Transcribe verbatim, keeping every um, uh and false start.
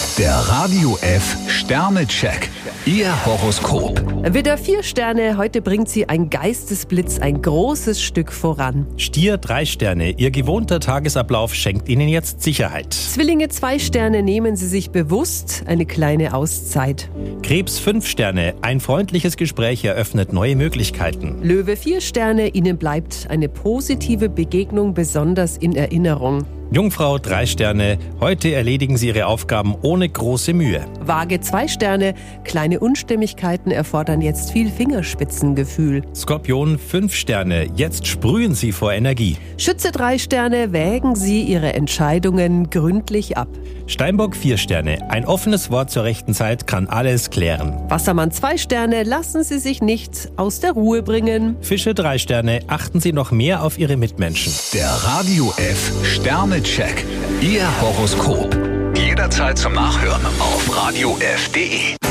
Der Radio F Sternecheck. Ihr Horoskop. Widder, vier Sterne. Heute bringt Sie ein Geistesblitz ein großes Stück voran. Stier, drei Sterne. Ihr gewohnter Tagesablauf schenkt Ihnen jetzt Sicherheit. Zwillinge, zwei Sterne. Nehmen Sie sich bewusst eine kleine Auszeit. Krebs, fünf Sterne. Ein freundliches Gespräch eröffnet neue Möglichkeiten. Löwe, vier Sterne. Ihnen bleibt eine positive Begegnung besonders in Erinnerung. Jungfrau, drei Sterne. Heute erledigen Sie Ihre Aufgaben ohne große Mühe. Waage, zwei Sterne. Kleine Unstimmigkeiten erfordern jetzt viel Fingerspitzengefühl. Skorpion, fünf Sterne. Jetzt sprühen Sie vor Energie. Schütze, drei Sterne. Wägen Sie Ihre Entscheidungen gründlich ab. Steinbock, vier Sterne. Ein offenes Wort zur rechten Zeit kann alles klären. Wassermann, zwei Sterne. Lassen Sie sich nicht aus der Ruhe bringen. Fische, drei Sterne. Achten Sie noch mehr auf Ihre Mitmenschen. Der Radio F Sternecheck. Ihr Horoskop. Jederzeit zum Nachhören auf radio f punkt de.